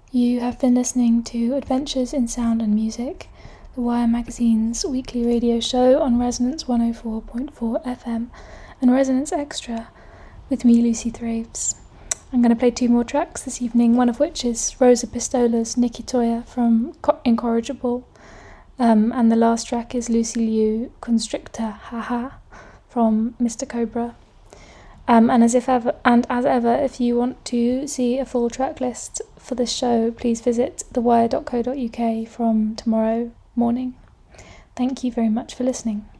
You have been listening to Adventures in Sound and Music, the Wire Magazine's weekly radio show on Resonance 104.4 FM and Resonance Extra, with me, Lucy Thraves. I'm going to play two more tracks this evening, one of which is Rosa Pistola's Nikitoya from Incorrigible, and the last track is Lucy Liu, Constrictor Haha from Mr. Cobra. And as ever, if you want to see a full track list for this show, please visit thewire.co.uk from tomorrow morning. Thank you very much for listening.